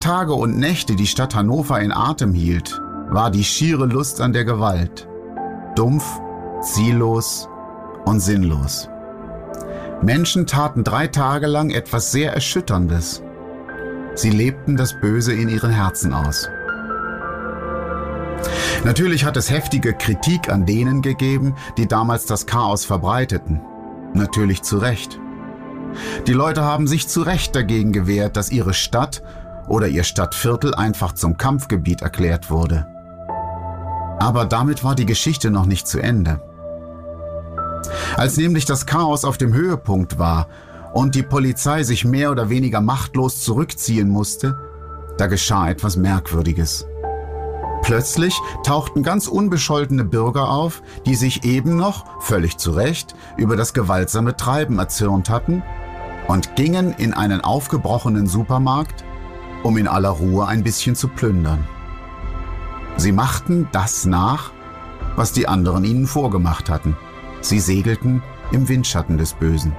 Tage und Nächte die Stadt Hannover in Atem hielt, war die schiere Lust an der Gewalt. Dumpf, ziellos und sinnlos. Menschen taten 3 Tage lang etwas sehr Erschütterndes. Sie lebten das Böse in ihren Herzen aus. Natürlich hat es heftige Kritik an denen gegeben, die damals das Chaos verbreiteten. Natürlich zu Recht. Die Leute haben sich zu Recht dagegen gewehrt, dass ihre Stadt oder ihr Stadtviertel einfach zum Kampfgebiet erklärt wurde. Aber damit war die Geschichte noch nicht zu Ende. Als nämlich das Chaos auf dem Höhepunkt war und die Polizei sich mehr oder weniger machtlos zurückziehen musste, da geschah etwas Merkwürdiges. Plötzlich tauchten ganz unbescholtene Bürger auf, die sich eben noch, völlig zu Recht, über das gewaltsame Treiben erzürnt hatten und gingen in einen aufgebrochenen Supermarkt, um in aller Ruhe ein bisschen zu plündern. Sie machten das nach, was die anderen ihnen vorgemacht hatten. Sie segelten im Windschatten des Bösen.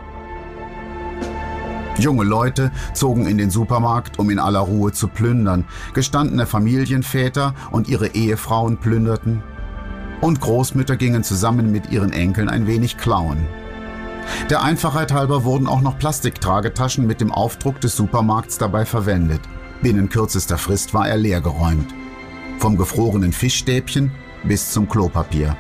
Junge Leute zogen in den Supermarkt, um in aller Ruhe zu plündern. Gestandene Familienväter und ihre Ehefrauen plünderten. Und Großmütter gingen zusammen mit ihren Enkeln ein wenig klauen. Der Einfachheit halber wurden auch noch Plastiktragetaschen mit dem Aufdruck des Supermarkts dabei verwendet. Binnen kürzester Frist war er leergeräumt. Vom gefrorenen Fischstäbchen bis zum Klopapier.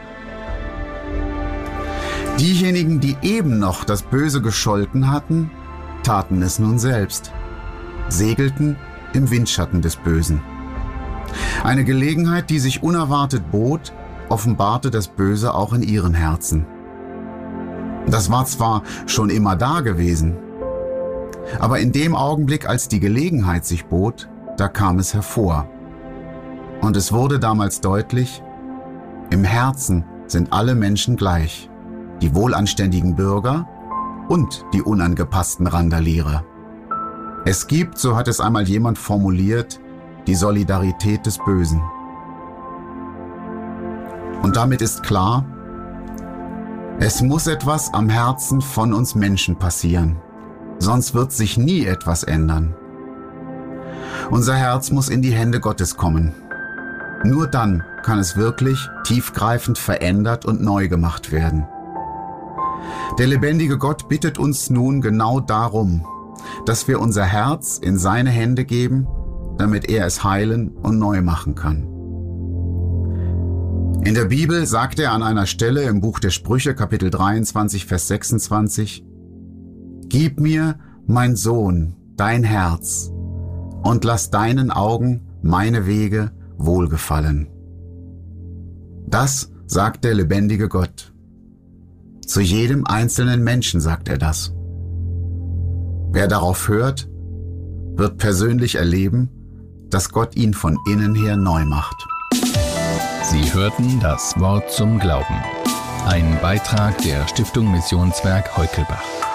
Diejenigen, die eben noch das Böse gescholten hatten, taten es nun selbst, segelten im Windschatten des Bösen. Eine Gelegenheit, die sich unerwartet bot, offenbarte das Böse auch in ihren Herzen. Das war zwar schon immer da gewesen, aber in dem Augenblick, als die Gelegenheit sich bot, da kam es hervor. Und es wurde damals deutlich, im Herzen sind alle Menschen gleich, die wohlanständigen Bürger und die unangepassten Randalierer. Es gibt, so hat es einmal jemand formuliert, die Solidarität des Bösen. Und damit ist klar, es muss etwas am Herzen von uns Menschen passieren, sonst wird sich nie etwas ändern. Unser Herz muss in die Hände Gottes kommen. Nur dann kann es wirklich tiefgreifend verändert und neu gemacht werden. Der lebendige Gott bittet uns nun genau darum, dass wir unser Herz in seine Hände geben, damit er es heilen und neu machen kann. In der Bibel sagt er an einer Stelle im Buch der Sprüche, Kapitel 23, Vers 26, Gib mir, mein Sohn, dein Herz und lass deinen Augen meine Wege wohlgefallen. Das sagt der lebendige Gott. Zu jedem einzelnen Menschen sagt er das. Wer darauf hört, wird persönlich erleben, dass Gott ihn von innen her neu macht. Sie hörten das Wort zum Glauben. Ein Beitrag der Stiftung Missionswerk Heukelbach.